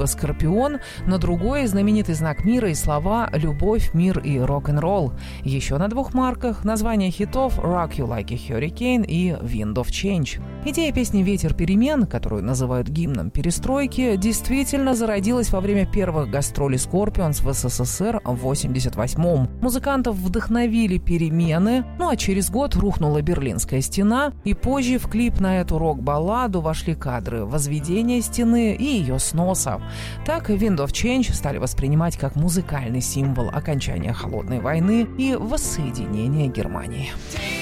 «Скорпион», на другой знаменитый знак мира и слова «Любовь, мир и рок-н-ролл». Еще на 2 марках названия хитов «Rock You Like a Hurricane» и «Wind of Change». Идея песни «Ветер перемен», которую называют гимном перестройки, действительно зародилась во время первых гастролей Scorpions в СССР в 1988-м. Музыкантов вдохновили перемены, а через год рухнула Берлинская стена, и позже в клип на эту рок-балладу вошли кадры возведения стены и ее сноса. Так «Wind of Change» стали воспринимать как музыкальный символ окончания Холодной войны и воссоединения Германии.